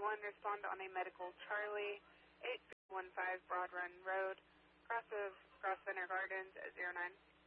911, respond on a medical Charlie, 8315 Broad Run Road, cross of Cross Center Gardens at 09.